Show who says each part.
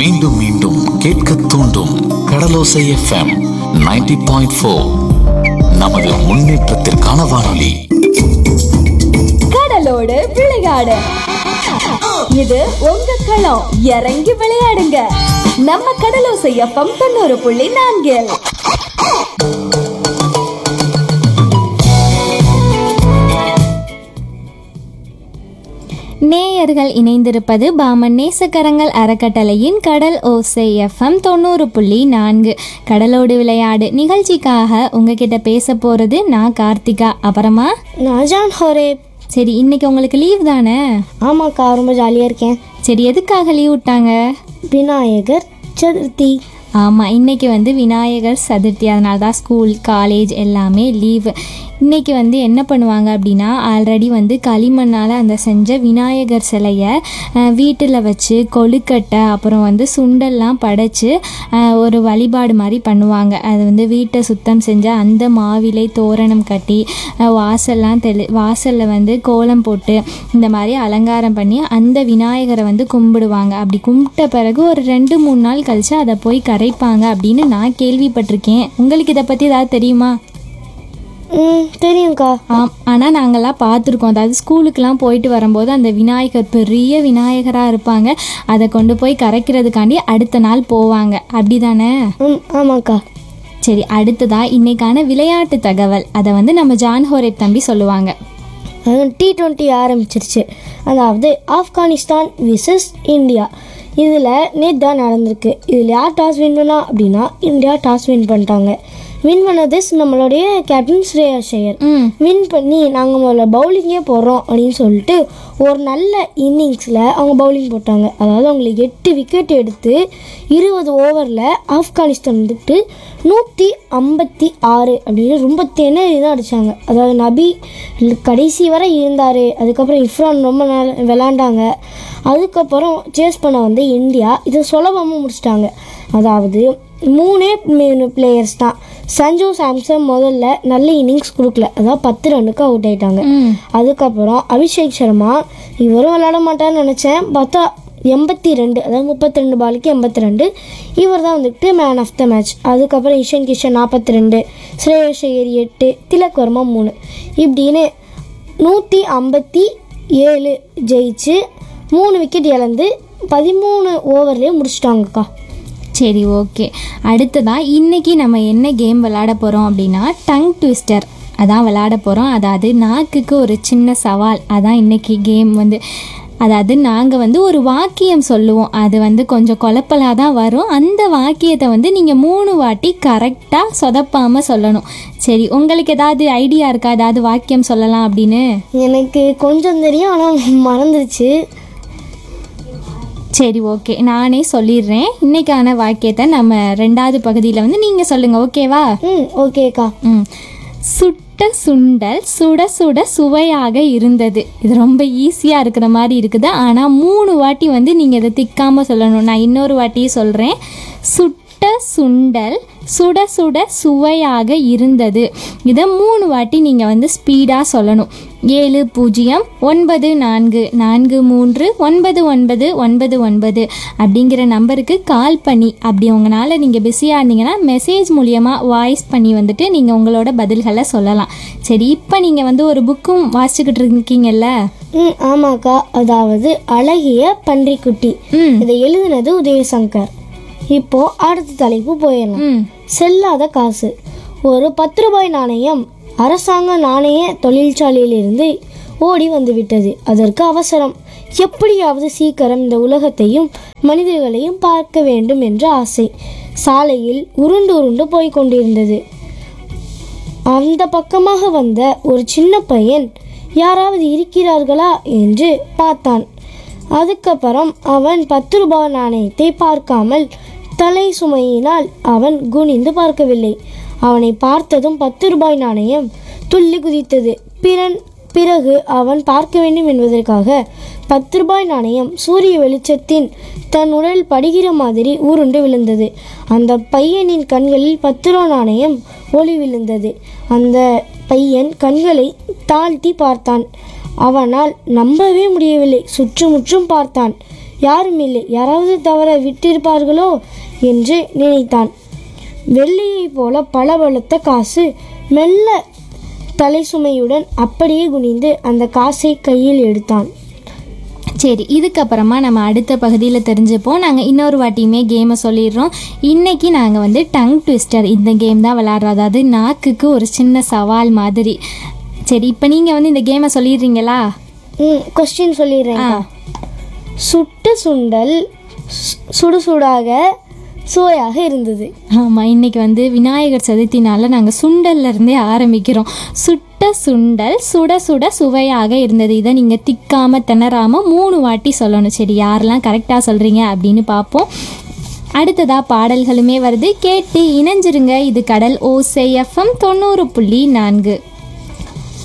Speaker 1: மீண்டும் மீண்டும் கேட்க தூண்டும் கடலோசை எஃப்எம் 90.4. நமது முன்னேற்றத்திற்கான வானொலி.
Speaker 2: கடலோடு விளையாடு, இது உங்க களம். இறங்கி விளையாடுங்க, நம்ம கடலோசை எஃப்எம் 90.4.
Speaker 3: நேயர்கள் இணைந்திருப்பது பாமன் நேசக்கரங்கள் அறக்கட்டளையின் கடல் ஓசை எஃப்எம் 90.4. கடலோடு விளையாடு நிகழ்ச்சிக்காக உங்ககிட்ட பேச போறது நான் கார்த்திகா, அப்புறமா
Speaker 4: நான் ஜான் ஹோரேப்.
Speaker 3: சரி, இன்னைக்கு உங்களுக்கு லீவ் தானே?
Speaker 4: ஆமாக்கா, ரொம்ப ஜாலியாக இருக்கேன்.
Speaker 3: சரி, எதுக்காக லீவ் விட்டாங்க?
Speaker 4: விநாயகர் சதுர்த்தி.
Speaker 3: ஆமாம், இன்றைக்கி விநாயகர் சதுர்த்தி, அதனால தான் ஸ்கூல் காலேஜ் எல்லாமே லீவு. இன்றைக்கி என்ன பண்ணுவாங்க அப்படின்னா, ஆல்ரெடி களிமண்ணால் அந்த செஞ்ச விநாயகர் சிலையை வீட்டில் வச்சு கொழுக்கட்டை அப்புறம் சுண்டெல்லாம் படைச்சு ஒரு வழிபாடு மாதிரி பண்ணுவாங்க. அது வீட்டை சுத்தம் செஞ்ச அந்த மாவிலை தோரணம் கட்டி வாசலில் கோலம் போட்டு இந்த மாதிரி அலங்காரம் பண்ணி அந்த விநாயகரை கும்பிடுவாங்க. அப்படி கும்பிட்ட பிறகு ஒரு 2-3 நாள் கழித்து அதை போய் கரைப்பாங்க அப்படின்னு நான் கேள்விப்பட்டிருக்கேன். உங்களுக்கு இதை பற்றி ஏதாவது தெரியுமா?
Speaker 4: தெரியும்க்கா.
Speaker 3: ஆனால் நாங்கள்லாம் பார்த்துருக்கோம். அதாவது ஸ்கூலுக்கெலாம் போயிட்டு வரும்போது அந்த விநாயகர் பெரிய விநாயகராக இருப்பாங்க, அதை கொண்டு போய் கரைக்கிறதுக்காண்டி அடுத்த நாள் போவாங்க. அப்படி தானே?
Speaker 4: ஆமாக்கா.
Speaker 3: சரி, அடுத்ததாக இன்னைக்கான விளையாட்டு தகவல், அதை நம்ம ஜான் ஹோரேப் தம்பி சொல்லுவாங்க.
Speaker 4: T20 ஆரம்பிச்சிருச்சு. அதாவது ஆப்கானிஸ்தான் விசஸ் இந்தியா. இதில் நேற்று தான் நடந்திருக்கு. இதில் யார் டாஸ் வின் பண்ணா அப்படின்னா இந்தியா டாஸ் வின் பண்ணிட்டாங்க. வின் பண்ணது நம்மளுடைய கேப்டன் ஸ்ரேயாஸ் ஐயர். வின் பண்ணி நாங்கள் முதல்ல பவுலிங்கே போடுறோம் அப்படின்னு சொல்லிட்டு ஒரு நல்ல இன்னிங்ஸில் அவங்க பவுலிங் போட்டாங்க. அதாவது அவங்களுக்கு 8 விக்கெட் எடுத்து 20 ஓவரில் ஆப்கானிஸ்தான் 156 அப்படின்னு ரொம்ப திணறி தான் அடித்தாங்க. அதாவது நபி கடைசி வரை இருந்தார். அதுக்கப்புறம் இர்ஃபான் ரொம்ப நாள் விளாண்டாங்க. அதுக்கப்புறம் சேஸ் பண்ண இந்தியா இதை சுலபமாக முடிச்சிட்டாங்க. அதாவது 3 பிளேயர்ஸ் தான். சஞ்சு சாம்சன் முதல்ல நல்ல இன்னிங்ஸ் கொடுக்கல, அதாவது 10 ரன்னுக்கு அவுட் ஆயிட்டாங்க. அதுக்கப்புறம் அபிஷேக் சர்மா இவரும் விளையாட மாட்டார்னு நினச்சேன், பார்த்தா 82, அதாவது 32 பாலுக்கு 82. இவர் தான் மேன் ஆஃப் த மேட்ச். அதுக்கப்புறம் இஷன் கிஷன் 42, ஸ்ரேயஸ் ஐயர் 8, திலக் வர்மா 3, இப்படின்னு 157 ஜெயிச்சு 3 விக்கெட் இழந்து 13 ஓவர்லேயே முடிச்சிட்டாங்கக்கா.
Speaker 3: சரி, ஓகே. அடுத்ததாக இன்றைக்கி நம்ம என்ன கேம் விளையாட போகிறோம் அப்படின்னா டங் ட்விஸ்டர் அதான் விளையாட போகிறோம். அதாவது நாக்குக்கு ஒரு சின்ன சவால், அதான் இன்றைக்கி கேம். அதாவது நாங்கள் ஒரு வாக்கியம் சொல்லுவோம், அது கொஞ்சம் குழப்பலாக தான் வரும். அந்த வாக்கியத்தை நீங்கள் 3 வாட்டி கரெக்டாக சொதப்பாமல் சொல்லணும். சரி, உங்களுக்கு ஏதாவது ஐடியா இருக்கா? ஏதாவது வாக்கியம் சொல்லலாம் அப்படின்னு?
Speaker 4: எனக்கு கொஞ்சம் தெரியும், ஆனால் மறந்துருச்சு.
Speaker 3: சரி, ஓகே, நானே சொல்லிடுறேன். இன்னைக்கான வாக்கியத்தை நம்ம 2வது பகுதியில் நீங்கள் சொல்லுங்கள், ஓகேவா?
Speaker 4: ஓகேக்கா.
Speaker 3: சுட்ட சுண்டல் சுட சுட சுவையாக இருந்தது. இது ரொம்ப ஈஸியாக இருக்கிற மாதிரி இருக்குது, ஆனால் 3 வாட்டி நீங்கள் இதை திக்காமல் சொல்லணும். நான் இன்னொரு வாட்டியும் சொல்கிறேன். சுட்ட சுண்டல் சுட சுட சுவையாக இருந்தது. இதை 3 வாட்டி நீங்கள் ஸ்பீடாக சொல்லணும். 7044439999 அப்படிங்கிற நம்பருக்கு கால் பண்ணி, அப்படி உங்களால் நீங்கள் பிஸியாக இருந்தீங்கன்னா மெசேஜ் மூலியமாக வாய்ஸ் பண்ணி நீங்கள் உங்களோட பதில்களை சொல்லலாம். சரி, இப்போ நீங்கள் ஒரு புக்கும் வாசிச்சுக்கிட்டு இருக்கீங்கல்ல?
Speaker 4: ஆமாக்கா. அதாவது அழகிய பன்றிக்குட்டி. இதை எழுதினது உதயசங்கர். இப்போ அடுத்த தலைப்பு போயிடலாம். செல்லாத காசு. ஒரு 10 ரூபாய் நாணயம் அரசாங்க நாணய தொழிற்சாலையிலிருந்து ஓடி வந்துவிட்டது. அதற்கு அவசரம். எப்படியாவது சீக்கிரம் இந்த உலகத்தையும் மனிதர்களையும் பார்க்க வேண்டும் என்ற ஆசை. சாலையில் உருண்டு உருண்டு போய் கொண்டிருந்தது. அந்த பக்கமாக வந்த ஒரு சின்ன பையன் யாராவது இருக்கிறார்களா என்று பார்த்தான். அதுக்கப்புறம் அவன் 10 ரூபாய் நாணயத்தை பார்க்காமல் தலை சுமையினால் அவன் குனிந்து பார்க்கவில்லை. அவனை பார்த்ததும் 10 ரூபாய் நாணயம் துள்ளி குதித்தது. பிறகு அவன் பார்க்க வேண்டும் என்பதற்காக 10 ரூபாய் நாணயம் சூரிய வெளிச்சத்தின் தன் உடல் படுகிற மாதிரி உருண்டு விழுந்தது. அந்த பையனின் கண்களில் 10 ரூபாய் நாணயம் ஒளி விழுந்தது. அந்த பையன் கண்களை தாழ்த்தி பார்த்தான். அவனால் நம்பவே முடியவில்லை. சுற்றுமுற்றும் பார்த்தான். யாரும் இல்லை, யாராவது தவற விட்டிருப்பார்களோ என்று நினைத்தான். வெள்ளியைப் போல பளபளத்த காசு. மெல்ல தலை சுமையுடன் அப்படியே குனிந்து அந்த காசை கையில் எடுத்தான்.
Speaker 3: சரி, இதுக்கப்புறமா நம்ம அடுத்த பகுதியில் தெரிஞ்சுப்போம். நாங்கள் இன்னொரு வாட்டியுமே கேமை சொல்லிடுறோம். இன்றைக்கி நாங்கள் வந்து டங் ட்விஸ்டர் இந்த கேம் தான் விளாட்றோம். அதாவது நாக்குக்கு ஒரு சின்ன சவால் மாதிரி. சரி, இப்போ நீங்கள் வந்து இந்த கேமை சொல்லிடுறீங்களா?
Speaker 4: கொஸ்டின் சொல்லிடுறேன். சுட்டு சுண்டல் சுடுசுடாக சுவையாக இருந்தது.
Speaker 3: ஆமாம், இன்றைக்கி வந்து விநாயகர் சதுர்த்தினால நாங்கள் சுண்டல்லேருந்தே ஆரம்பிக்கிறோம். சுட்ட சுண்டல் சுட சுட சுவையாக இருந்தது. இதை நீங்கள் திக்காமல் திணறாமல் 3 வாட்டி சொல்லணும். சரி, யாரெல்லாம் கரெக்டாக சொல்கிறீங்க அப்படின்னு பார்ப்போம். அடுத்ததாக பாடல்களுமே வருது, கேட்டு இணைஞ்சிருங்க. இது கடல் ஓசை FM 90.4.